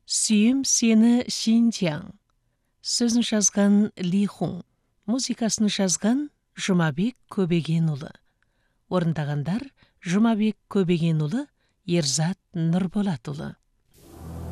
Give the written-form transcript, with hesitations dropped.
Сүйем сені Шинжяң. Сөзін жазған Ли Хун, музыкасын жазған Жұмабек Көбегенұлы. Орындағандар Жұмабек Көбегенұлы, Ерзат Нұрболатұлы.